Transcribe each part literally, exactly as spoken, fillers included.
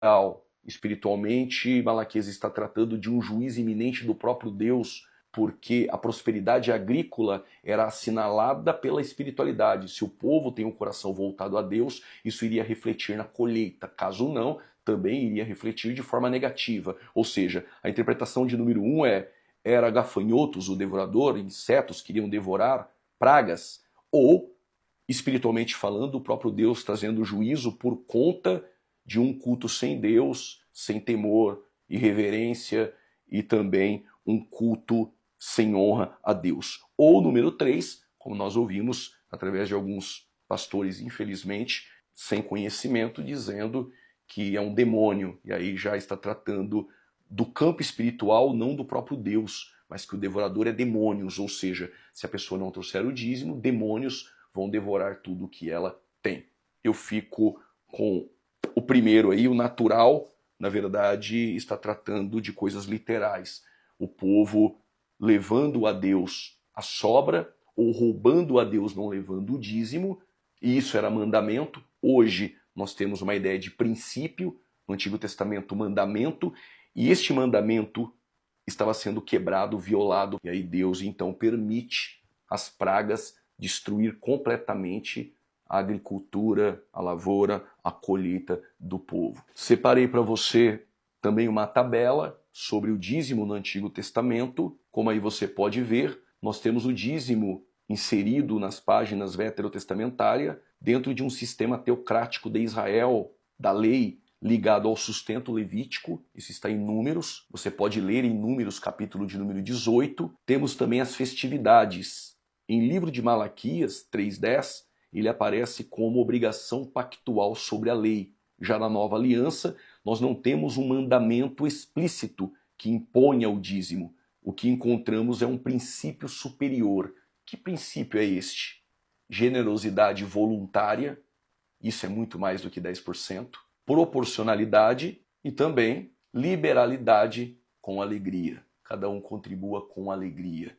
Espiritualmente, Malaquias está tratando de um juízo iminente do próprio Deus, porque a prosperidade agrícola era assinalada pela espiritualidade. Se o povo tem um coração voltado a Deus, isso iria refletir na colheita. Caso não, também iria refletir de forma negativa. Ou seja, a interpretação de número um é: era gafanhotos o devorador, insetos que iriam devorar, pragas, ou, espiritualmente falando, o próprio Deus trazendo juízo por conta de um culto sem Deus, sem temor e reverência, e também um culto sem honra a Deus. Ou número três, como nós ouvimos através de alguns pastores, infelizmente, sem conhecimento, dizendo que é um demônio, e aí já está tratando do campo espiritual, não do próprio Deus, mas que o devorador é demônios, ou seja, se a pessoa não trouxer o dízimo, demônios vão devorar tudo que ela tem. Eu fico com o primeiro aí, o natural, na verdade, está tratando de coisas literais. O povo levando a Deus a sobra, ou roubando a Deus não levando o dízimo, e isso era mandamento. Hoje nós temos uma ideia de princípio, no Antigo Testamento, mandamento, e este mandamento estava sendo quebrado, violado, e aí Deus então permite as pragas destruir completamente a agricultura, a lavoura, a colheita do povo. Separei para você também uma tabela sobre o dízimo no Antigo Testamento. Como aí você pode ver, nós temos o dízimo inserido nas páginas veterotestamentárias dentro de um sistema teocrático de Israel, da lei, ligado ao sustento levítico. Isso está em Números. Você pode ler em Números, capítulo de número dezoito. Temos também as festividades. Em livro de Malaquias três dez, ele aparece como obrigação pactual sobre a lei. Já na Nova Aliança, nós não temos um mandamento explícito que imponha o dízimo. O que encontramos é um princípio superior. Que princípio é este? Generosidade voluntária, isso é muito mais do que dez por cento. Proporcionalidade e também liberalidade com alegria. Cada um contribua com alegria.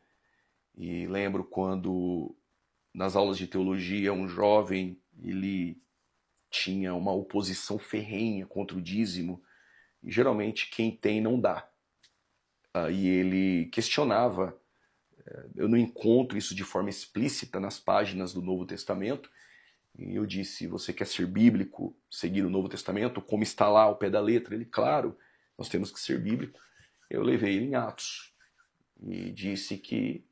E lembro quando, nas aulas de teologia, um jovem, ele tinha uma oposição ferrenha contra o dízimo, e geralmente quem tem não dá. E ele questionava, eu não encontro isso de forma explícita nas páginas do Novo Testamento, e eu disse: você quer ser bíblico, seguir o Novo Testamento, como está lá ao pé da letra? Ele: claro, nós temos que ser bíblico. Eu levei ele em Atos e disse que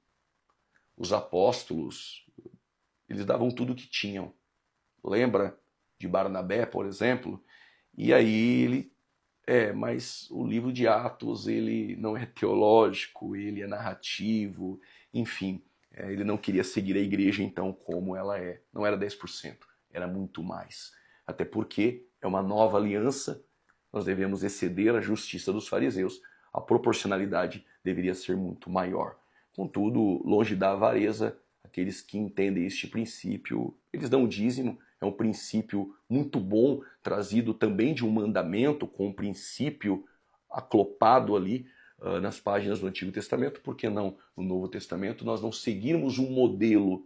os apóstolos, eles davam tudo o que tinham. Lembra de Barnabé, por exemplo? E aí ele, é, mas o livro de Atos, ele não é teológico, ele é narrativo, enfim. É, ele não queria seguir a igreja, então, como ela é. Não era dez por cento, era muito mais. Até porque é uma nova aliança, nós devemos exceder a justiça dos fariseus. A proporcionalidade deveria ser muito maior. Contudo, longe da avareza, aqueles que entendem este princípio, eles dão o dízimo. É um princípio muito bom, trazido também de um mandamento, com um princípio aclopado ali uh, nas páginas do Antigo Testamento. Por que não no Novo Testamento nós não seguirmos um modelo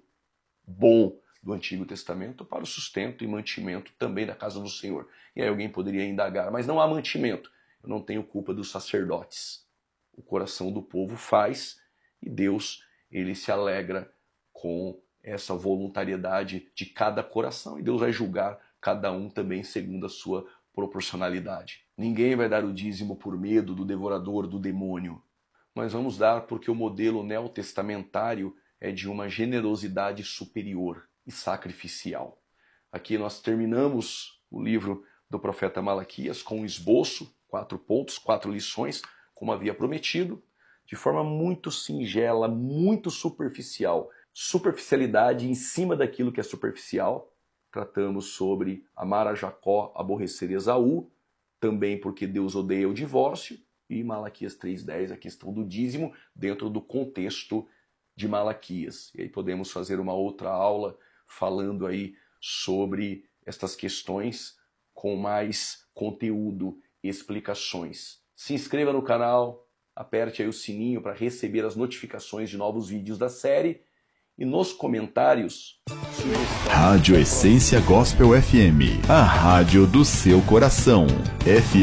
bom do Antigo Testamento para o sustento e mantimento também da casa do Senhor? E aí alguém poderia indagar: mas não há mantimento. Eu não tenho culpa dos sacerdotes. O coração do povo faz, e Deus, ele se alegra com essa voluntariedade de cada coração, e Deus vai julgar cada um também segundo a sua proporcionalidade. Ninguém vai dar o dízimo por medo do devorador, do demônio, mas vamos dar porque o modelo neotestamentário é de uma generosidade superior e sacrificial. Aqui nós terminamos o livro do profeta Malaquias com um esboço, quatro pontos, quatro lições, como havia prometido, de forma muito singela, muito superficial. Superficialidade em cima daquilo que é superficial. Tratamos sobre amar a Jacó, aborrecer Esaú, também porque Deus odeia o divórcio, e Malaquias três dez, a questão do dízimo dentro do contexto de Malaquias. E aí podemos fazer uma outra aula falando aí sobre estas questões com mais conteúdo e explicações. Se inscreva no canal, aperte aí o sininho para receber as notificações de novos vídeos da série, e nos comentários sugestão. Rádio Essência Gospel F M, a rádio do seu coração. F